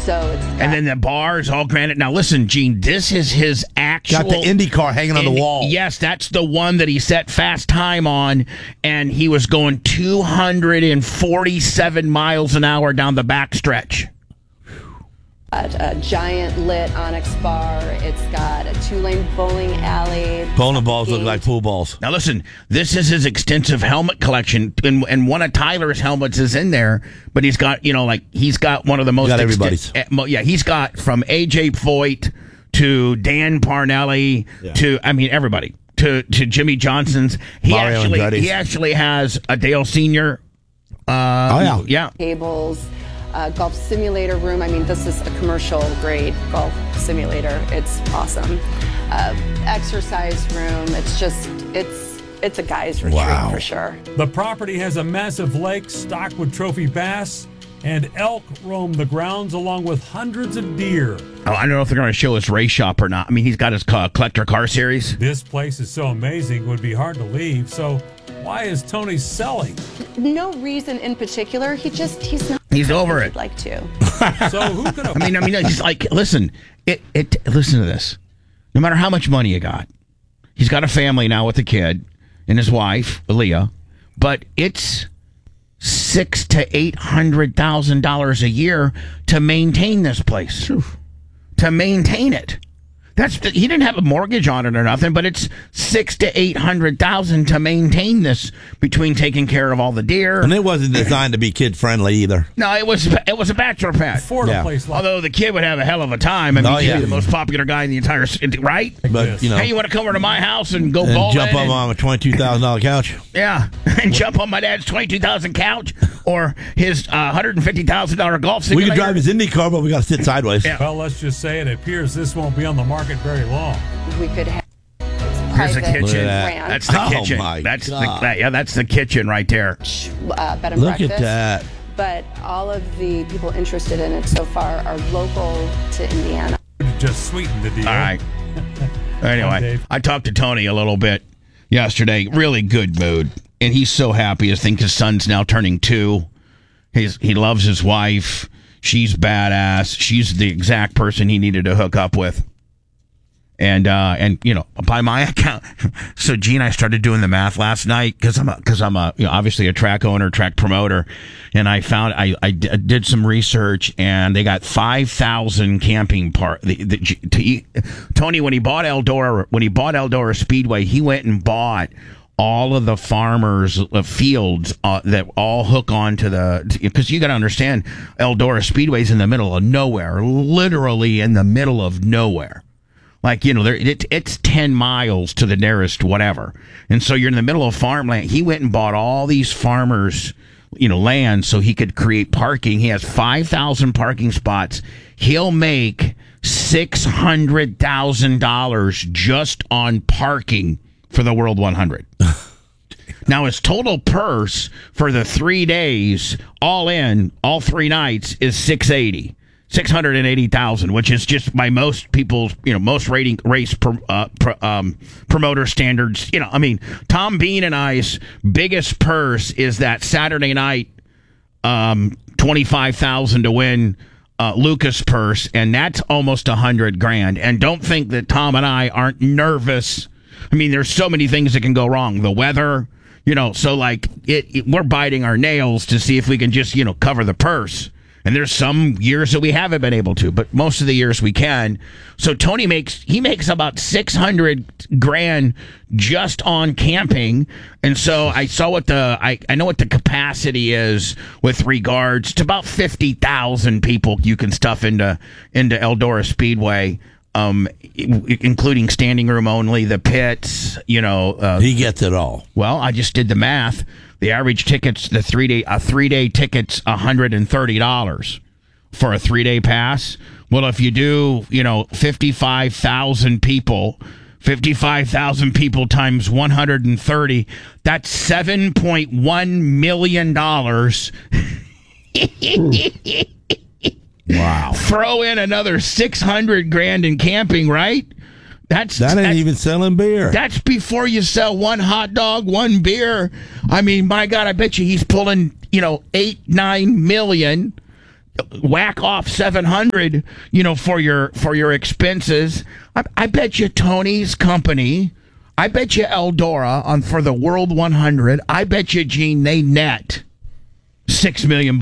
So it's and then the bar is all granite. Now listen, Gene, this is his actual... Got the Indy car hanging on the wall. Yes, that's the one that he set fast time on, and he was going 247 miles an hour down the backstretch. a giant lit Onyx bar. It's got a 2-lane bowling alley. Bowling balls look like pool balls. Now listen, this is his extensive helmet collection, and one of Tyler's helmets is in there. But he's got, he's got one of the most. Got everybody's. He's got from AJ Foyt to Dan Parnelli to everybody to Jimmy Johnson's. He actually has a Dale Senior. Tables. Golf simulator room. I mean, this is a commercial grade golf simulator. It's awesome. Exercise room. It's a guy's retreat for sure. The property has a massive lake stocked with trophy bass, and elk roam the grounds along with hundreds of deer. Oh, I don't know if they're going to show his race shop or not. I mean, he's got his collector car series. This place is so amazing, it would be hard to leave. So why is Tony selling? No reason in particular. He's not. He's over it. He'd like to. So who could have? I mean, he's like, listen. Listen to this. No matter how much money you got, he's got a family now with a kid and his wife, Leah. But it's $600,000 to $800,000 a year to maintain this place. To maintain it. He didn't have a mortgage on it or nothing, but it's $600,000 to $800,000 to maintain this, between taking care of all the deer. And it wasn't designed to be kid friendly either. No, it was a bachelor pad. Place although the kid would have a hell of a time. I mean, he'd be the most popular guy in the entire city, right? But hey, you want to come over to my house and go bowling? Jump up on a $22,000 couch. Yeah, and jump on my dad's $22,000 couch or his $150,000 golf simulator. We could drive his Indy car, but we got to sit sideways. Yeah. Well, let's just say it appears this won't be on the market very long. We could have. Here's the kitchen. That's the kitchen. My that's God. That's the kitchen right there. Bed and Look breakfast. at that. But all of the people interested in it so far are local to Indiana. Just sweeten the deal. All right. Anyway, I talked to Tony a little bit yesterday. Really good mood, and he's so happy. I think his son's now turning 2. He loves his wife. She's badass. She's the exact person he needed to hook up with. And by my account, so Gene, I started doing the math last night because I'm obviously a track owner, track promoter, and I found I did some research, and they got 5,000 camping Tony, when he bought Eldora Speedway, he went and bought all of the farmers' fields that all hook onto because you got to understand, Eldora Speedway's in the middle of nowhere, literally in the middle of nowhere. Like, it's 10 miles to the nearest whatever. And so you're in the middle of farmland. He went and bought all these farmers, land so he could create parking. He has 5,000 parking spots. He'll make $600,000 just on parking for the World 100. Now, his total purse for the 3 days, all in, all 3 nights, is $680,000, which is just by most people's, most race promoter standards. Tom Bean and I's biggest purse is that Saturday night, $25,000 to win Lucas purse, and that's almost $100,000. And don't think that Tom and I aren't nervous. I mean, there's so many things that can go wrong. The weather, so like we're biting our nails to see if we can just, cover the purse. And there's some years that we haven't been able to, but most of the years we can. So Tony makes about $600,000 just on camping. And so I saw I know what the capacity is with regards to about 50,000 people you can stuff into Eldora Speedway, including standing room only, the pits, he gets it all. Well, I just did the math. The average tickets, a 3-day ticket's $130 for a 3-day pass. Well, if you do, 55,000 people times 130, that's $7.1 million. Wow. Throw in another $600,000 in camping, right? That ain't even selling beer. That's before you sell one hot dog, one beer. I mean, my God, I bet you he's pulling, $8-9 million whack off $700, for your expenses. I bet you Tony's company, I bet you Eldora for the World 100, I bet you, Gene, they net $6 million.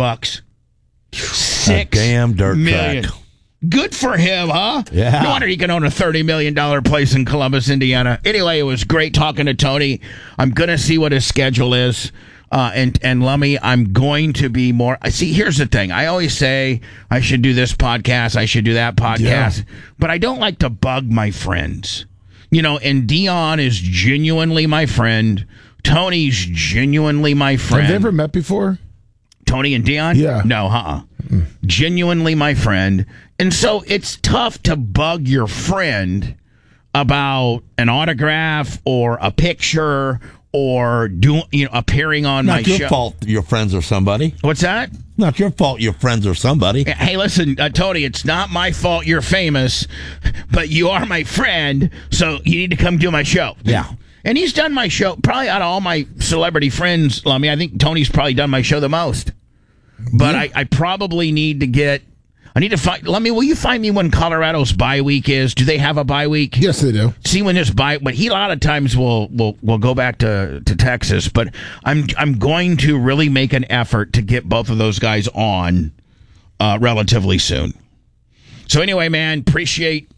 $6 damn dirt million. track. Good for him, huh? Yeah. No wonder he can own a $30 million place in Columbus, Indiana. Anyway, it was great talking to Tony. I'm going to see what his schedule is. And Lummy, I'm going to be more. See, here's the thing. I always say I should do this podcast, I should do that podcast, but I don't like to bug my friends. And Dion is genuinely my friend. Tony's genuinely my friend. Have they ever met before? Tony and Dion? Yeah. No, Genuinely my friend. And so it's tough to bug your friend about an autograph or a picture or appearing on my show. Not your fault your friends are somebody. What's that? Not your fault your friends are somebody. Hey, listen, Tony, it's not my fault you're famous, but you are my friend, so you need to come do my show. Yeah. And he's done my show, probably out of all my celebrity friends, Lummy, I think Tony's probably done my show the most. But I probably need to get... I need to find... Lummy, will you find me when Colorado's bye week is? Do they have a bye week? Yes, they do. See when there's bye... But he a lot of times will go back to Texas. But I'm going to really make an effort to get both of those guys on relatively soon. So anyway, man, appreciate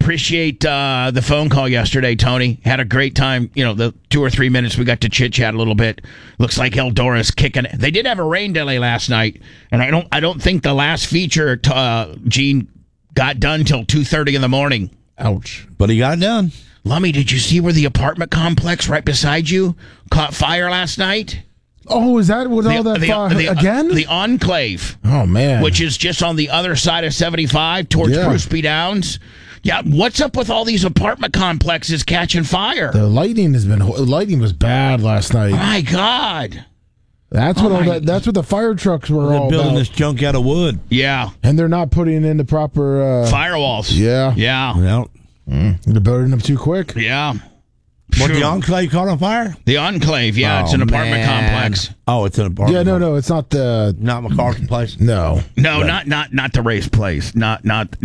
the phone call yesterday, Tony. Had a great time. The 2 or 3 minutes we got to chit-chat a little bit. Looks like Eldora's kicking it. They did have a rain delay last night, and I don't think the last feature, Gene, got done till 2:30 in the morning. Ouch. But he got it done. Lummy, did you see where the apartment complex right beside you caught fire last night? Oh, is that what all that fire again? The Enclave. Oh, man. Which is just on the other side of 75 towards Bruce Downs. Yeah, what's up with all these apartment complexes catching fire? The lightning was bad last night. My God. That's what that's what the fire trucks were all building about. this junk out of wood. Yeah. And they're not putting in the proper firewalls. Yeah. Yeah. Well, they're building them too quick. Yeah. What, the Enclave caught on fire? The Enclave, yeah. It's an apartment complex. Oh, it's an apartment. Yeah, no, it's not the... Not McCarthy place? No. No, not the race place. Not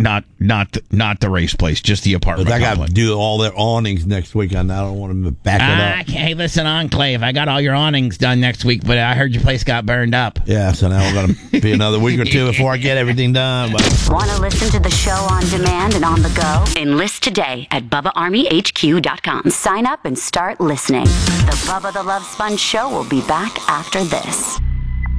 the race place, just the apartment But I got complex. to do all their awnings next week. I don't want them to back it up. Hey, listen, Enclave, I got all your awnings done next week, but I heard your place got burned up. Yeah, so now we're going to be another week or two before I get everything done. Want to listen to the show on demand and on the go? Enlist today at BubbaArmyHQ.com. Sign up and start listening. The Bubba the Love Sponge Show will be back after this.